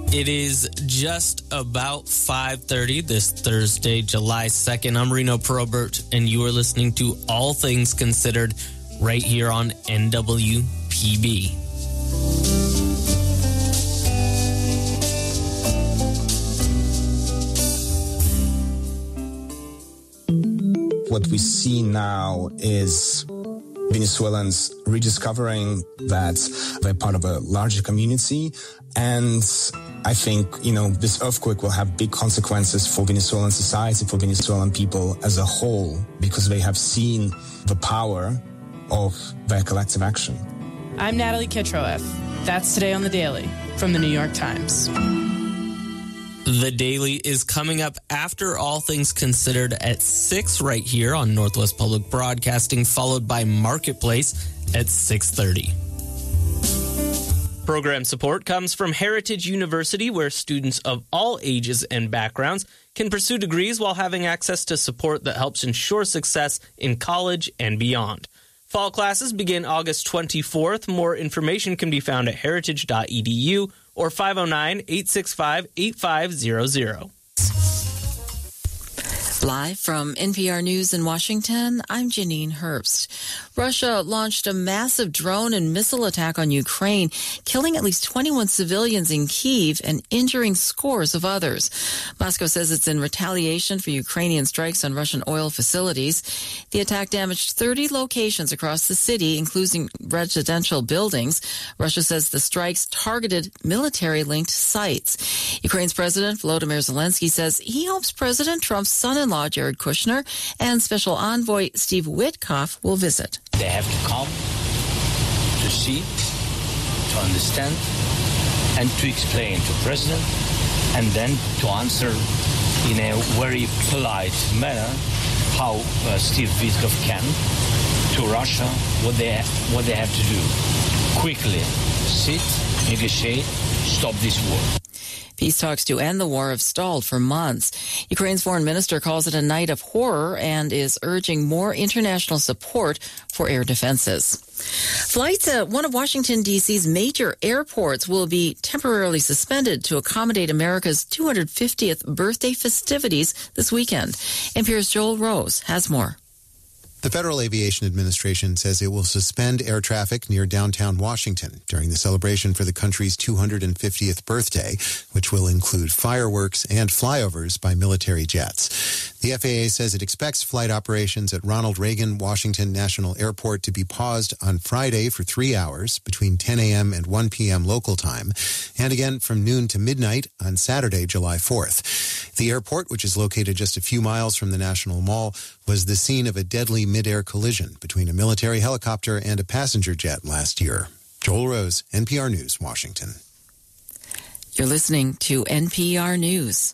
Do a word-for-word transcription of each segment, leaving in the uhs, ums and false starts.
It is just about five thirty this Thursday, July second. I'm Reno Probert, and you are listening to All Things Considered right here on N W P B. What we see now is Venezuelans rediscovering that they're part of a larger community. And I think, you know, this earthquake will have big consequences for Venezuelan society, for Venezuelan people as a whole, because they have seen the power of their collective action. I'm Natalie Kitroeff. That's Today on the Daily from the New York Times. The Daily is coming up after All Things Considered at six right here on Northwest Public Broadcasting, followed by Marketplace at six thirty. Program support comes from Heritage University, where students of all ages and backgrounds can pursue degrees while having access to support that helps ensure success in college and beyond. Fall classes begin August twenty-fourth. More information can be found at heritage dot e d u or five oh nine, eight six five, eight five zero zero. Live from N P R News in Washington, I'm Janine Herbst. Russia launched a massive drone and missile attack on Ukraine, killing at least twenty-one civilians in Kyiv and injuring scores of others. Moscow says it's in retaliation for Ukrainian strikes on Russian oil facilities. The attack damaged thirty locations across the city, including residential buildings. Russia says the strikes targeted military-linked sites. Ukraine's President Volodymyr Zelensky says he hopes President Trump's son-in-law Jared Kushner and Special Envoy Steve Witkoff will visit. They have to come to see, to understand, and to explain to President, and then to answer in a very polite manner how uh, Steve Witkoff can to Russia what they what they have to do. Quickly sit, negotiate, stop this war. Peace talks to end the war have stalled for months. Ukraine's foreign minister calls it a night of horror and is urging more international support for air defenses. Flights at one of Washington, D C's major airports will be temporarily suspended to accommodate America's two hundred fiftieth birthday festivities this weekend. N P R's Joel Rose has more. The Federal Aviation Administration says it will suspend air traffic near downtown Washington during the celebration for the country's two hundred fiftieth birthday, which will include fireworks and flyovers by military jets. The F A A says it expects flight operations at Ronald Reagan Washington National Airport to be paused on Friday for three hours between ten a.m. and one p.m. local time, and again from noon to midnight on Saturday, July fourth. The airport, which is located just a few miles from the National Mall, was the scene of a deadly mid-air collision between a military helicopter and a passenger jet last year. Joel Rose, N P R News, Washington. You're listening to N P R News.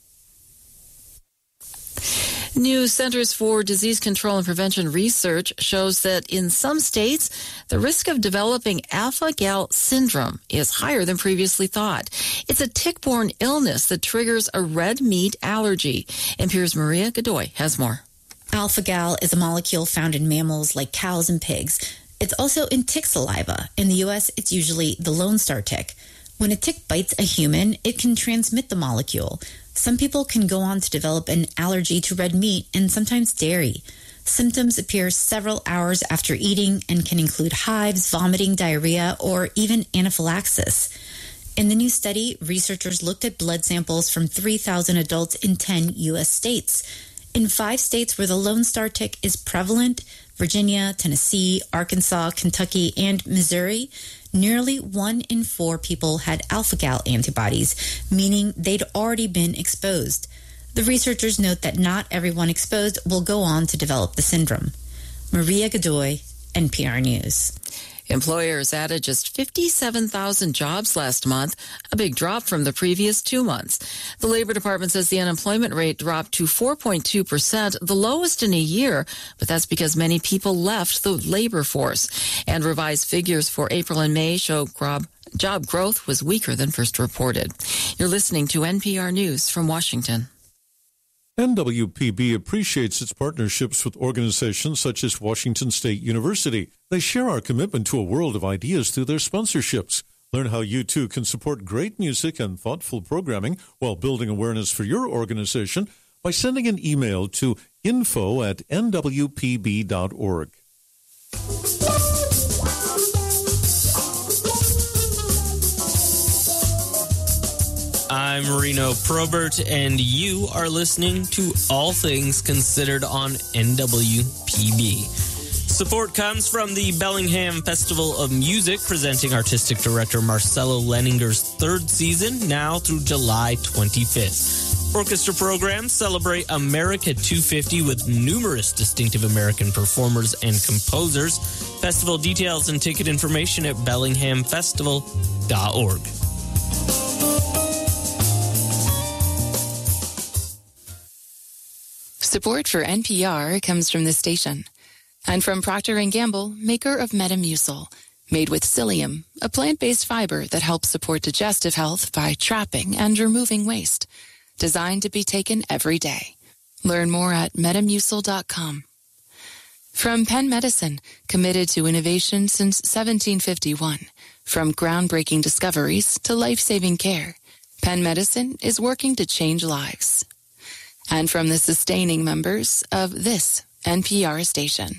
New Centers for Disease Control and Prevention research shows that in some states, the risk of developing alpha-gal syndrome is higher than previously thought. It's a tick-borne illness that triggers a red meat allergy. N P R's Maria Godoy has more. Alpha-gal is a molecule found in mammals like cows and pigs. It's also in tick saliva. In the U S, it's usually the Lone Star tick. When a tick bites a human, it can transmit the molecule. Some people can go on to develop an allergy to red meat and sometimes dairy. Symptoms appear several hours after eating and can include hives, vomiting, diarrhea, or even anaphylaxis. In the new study, researchers looked at blood samples from three thousand adults in ten U S states. In five states where the Lone Star tick is prevalent, Virginia, Tennessee, Arkansas, Kentucky, and Missouri, nearly one in four people had alpha-gal antibodies, meaning they'd already been exposed. The researchers note that not everyone exposed will go on to develop the syndrome. Maria Godoy, N P R News. Employers added just fifty-seven thousand jobs last month, a big drop from the previous two months. The Labor Department says the unemployment rate dropped to four point two percent, the lowest in a year, but that's because many people left the labor force. And revised figures for April and May show job growth was weaker than first reported. You're listening to N P R News from Washington. N W P B appreciates its partnerships with organizations such as Washington State University. They share our commitment to a world of ideas through their sponsorships. Learn how you too can support great music and thoughtful programming while building awareness for your organization by sending an email to info at n w p b dot org. I'm Reno Probert, and you are listening to All Things Considered on N W P B. Support comes from the Bellingham Festival of Music, presenting artistic director Marcelo Leninger's third season, now through July twenty-fifth. Orchestra programs celebrate America two fifty with numerous distinctive American performers and composers. Festival details and ticket information at bellingham festival dot org. Support for N P R comes from this station and from Procter and Gamble, maker of Metamucil, made with psyllium, a plant-based fiber that helps support digestive health by trapping and removing waste. Designed to be taken every day. Learn more at metamucil dot com. From Penn Medicine, committed to innovation since seventeen fifty-one. From groundbreaking discoveries to life-saving care, Penn Medicine is working to change lives. And from the sustaining members of this N P R station.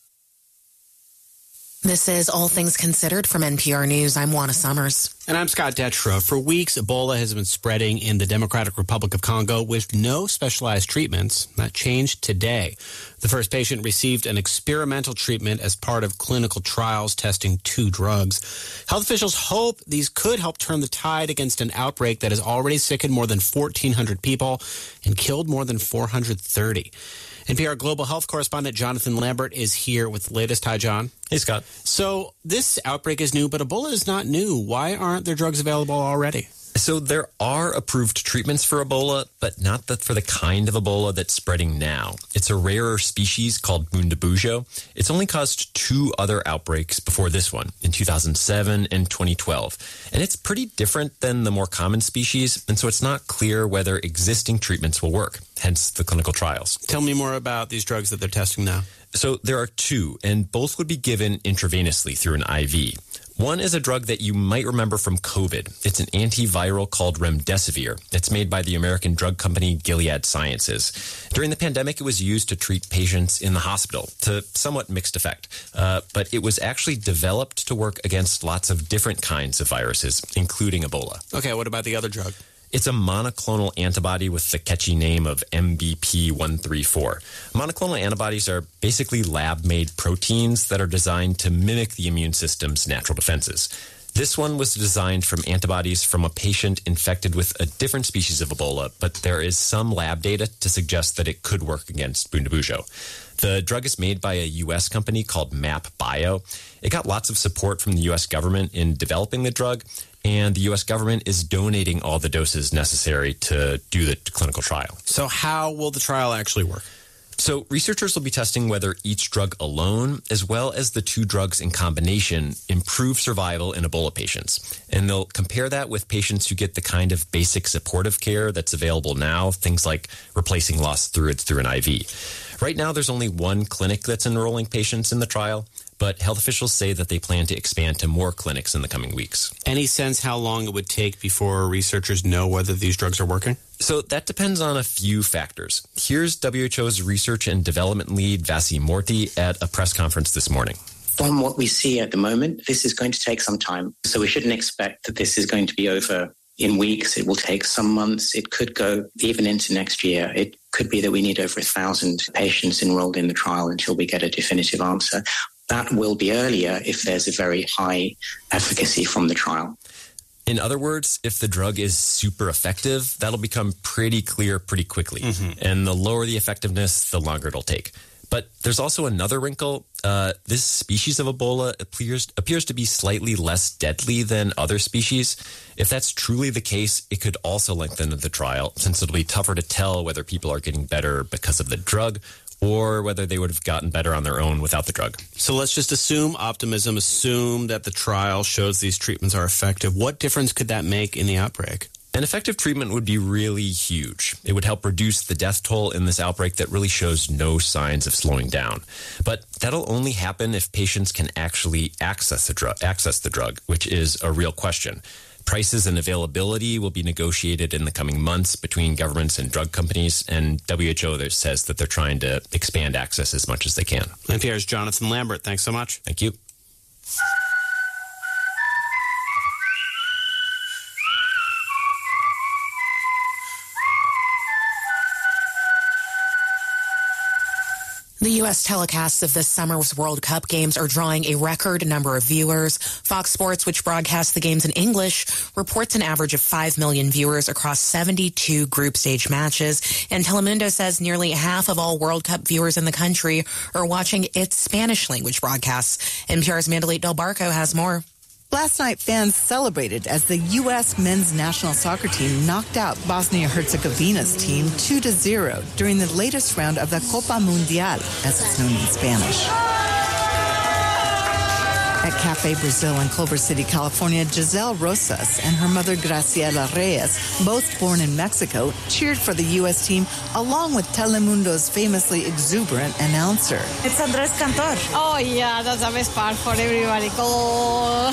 This is All Things Considered from N P R News. I'm Juana Summers. And I'm Scott Detrow. For weeks, Ebola has been spreading in the Democratic Republic of Congo with no specialized treatments. That changed today. The first patient received an experimental treatment as part of clinical trials testing two drugs. Health officials hope these could help turn the tide against an outbreak that has already sickened more than fourteen hundred people and killed more than four hundred thirty. N P R Global Health correspondent Jonathan Lambert is here with the latest. Hi, John. Hey, Scott. So this outbreak is new, but Ebola is not new. Why aren't there drugs available already? So there are approved treatments for Ebola, but not the, for the kind of Ebola that's spreading now. It's a rarer species called Bundibugyo. It's only caused two other outbreaks before this one in two thousand seven and twenty twelve. And it's pretty different than the more common species, and so it's not clear whether existing treatments will work, hence the clinical trials. Tell me more about these drugs that they're testing now. So there are two, and both would be given intravenously through an I V. One is a drug that you might remember from COVID. It's an antiviral called remdesivir. It's made by the American drug company Gilead Sciences. During the pandemic, it was used to treat patients in the hospital to somewhat mixed effect. Uh, but it was actually developed to work against lots of different kinds of viruses, including Ebola. Okay, what about the other drug? It's a monoclonal antibody with the catchy name of M B P one thirty-four. Monoclonal antibodies are basically lab-made proteins that are designed to mimic the immune system's natural defenses. This one was designed from antibodies from a patient infected with a different species of Ebola, but there is some lab data to suggest that it could work against Bundibugyo. The drug is made by a U S company called MapBio. It got lots of support from the U S government in developing the drug, and the U S government is donating all the doses necessary to do the clinical trial. So how will the trial actually work? So researchers will be testing whether each drug alone, as well as the two drugs in combination, improve survival in Ebola patients. And they'll compare that with patients who get the kind of basic supportive care that's available now, things like replacing lost fluids through an I V. Right now, there's only one clinic that's enrolling patients in the trial, but health officials say that they plan to expand to more clinics in the coming weeks. Any sense how long it would take before researchers know whether these drugs are working? So that depends on a few factors. Here's W H O's research and development lead, Vasi Morty, at a press conference this morning. From what we see at the moment, this is going to take some time. So we shouldn't expect that this is going to be over in weeks. It will take some months. It could go even into next year. It could be that we need over a thousand patients enrolled in the trial until we get a definitive answer. That will be earlier if there's a very high efficacy from the trial. In other words, if the drug is super effective, that'll become pretty clear pretty quickly. Mm-hmm. And the lower the effectiveness, the longer it'll take. But there's also another wrinkle. Uh, this species of Ebola appears appears to be slightly less deadly than other species. If that's truly the case, it could also lengthen the trial, since it'll be tougher to tell whether people are getting better because of the drug or whether they would have gotten better on their own without the drug. So let's just assume optimism, assume that the trial shows these treatments are effective. What difference could that make in the outbreak? An effective treatment would be really huge. It would help reduce the death toll in this outbreak that really shows no signs of slowing down. But that'll only happen if patients can actually access the drug, access the drug, which is a real question. Prices and availability will be negotiated in the coming months between governments and drug companies, and W H O says that they're trying to expand access as much as they can. N P R's Jonathan Lambert, thanks so much. Thank you. The U S telecasts of this summer's World Cup games are drawing a record number of viewers. Fox Sports, which broadcasts the games in English, reports an average of five million viewers across seventy-two group stage matches. And Telemundo says nearly half of all World Cup viewers in the country are watching its Spanish language broadcasts. N P R's Mandalit Del Barco has more. Last night, fans celebrated as the U S men's national soccer team knocked out Bosnia-Herzegovina's team two to zero during the latest round of the Copa Mundial, as it's known in Spanish. At Cafe Brazil in Culver City, California, Giselle Rosas and her mother Graciela Reyes, both born in Mexico, cheered for the U S team along with Telemundo's famously exuberant announcer. It's Andres Cantor. Oh, yeah, that's the best part for everybody. Oh.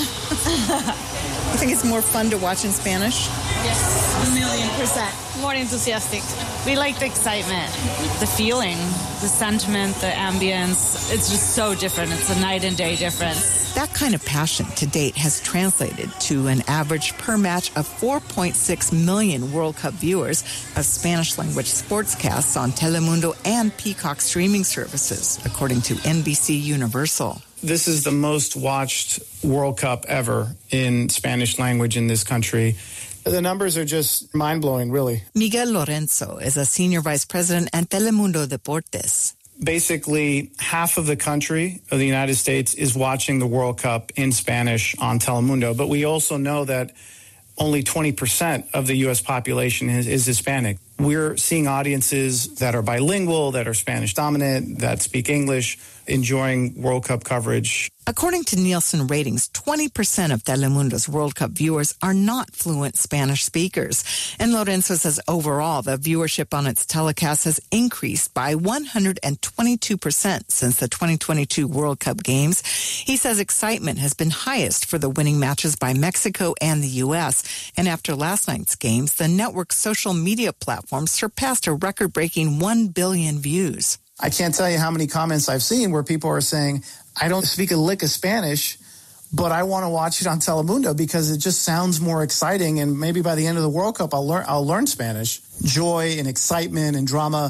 You think it's more fun to watch in Spanish? Yes, a million percent. More enthusiastic. We like the excitement, the feeling, the sentiment, the ambience. It's just so different. It's a night and day difference. That kind of passion to date has translated to an average per match of four point six million World Cup viewers of Spanish-language sportscasts on Telemundo and Peacock streaming services, according to N B C Universal. This is the most watched World Cup ever in Spanish language in this country. The numbers are just mind-blowing, really. Miguel Lorenzo is a senior vice president at Telemundo Deportes. Basically, half of the country of the United States is watching the World Cup in Spanish on Telemundo. But we also know that only twenty percent of the U S population is, is Hispanic. We're seeing audiences that are bilingual, that are Spanish dominant, that speak English, enjoying World Cup coverage. According to Nielsen ratings, twenty percent of Telemundo's World Cup viewers are not fluent Spanish speakers. And Lorenzo says overall, the viewership on its telecast has increased by one hundred twenty-two percent since the twenty twenty-two World Cup games. He says excitement has been highest for the winning matches by Mexico and the U S. And after last night's games, the network's social media platform surpassed a record-breaking one billion views. I can't tell you how many comments I've seen where people are saying, I don't speak a lick of Spanish, but I want to watch it on Telemundo because it just sounds more exciting. And maybe by the end of the World Cup, I'll learn, I'll learn Spanish. Joy and excitement and drama.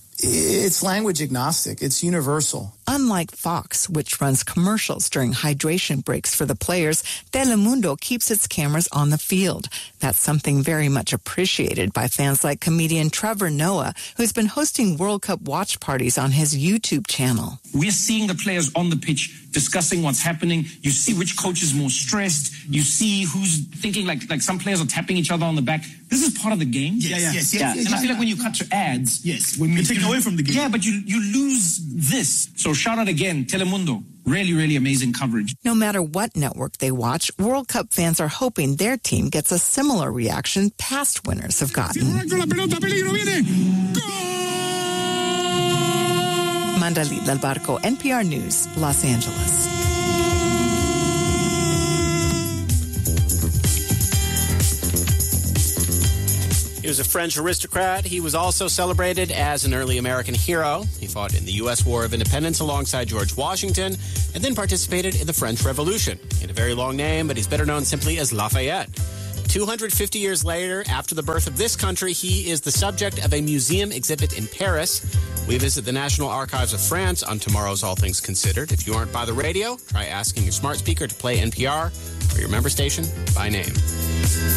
It's language agnostic. It's universal. Unlike Fox, which runs commercials during hydration breaks for the players, Telemundo keeps its cameras on the field. That's something very much appreciated by fans like comedian Trevor Noah, who's been hosting World Cup watch parties on his YouTube channel. We're seeing the players on the pitch discussing what's happening. You see which coach is more stressed. You see who's thinking like like some players are tapping each other on the back. This is part of the game. Yes, yeah, yeah. yes, yes, yeah. yes. And I feel like when you cut to ads, yes, when you take away from the game. Yeah, but you you lose this. So shout out again, Telemundo. Really, really amazing coverage. No matter what network they watch, World Cup fans are hoping their team gets a similar reaction past winners have gotten. Mandalit Del Barco, N P R News, Los Angeles. He was a French aristocrat. He was also celebrated as an early American hero. He fought in the U S War of Independence alongside George Washington and then participated in the French Revolution. He had a very long name, but he's better known simply as Lafayette. two hundred fifty years later, after the birth of this country, he is the subject of a museum exhibit in Paris. We visit the National Archives of France on tomorrow's All Things Considered. If you aren't by the radio, try asking your smart speaker to play N P R or your member station by name.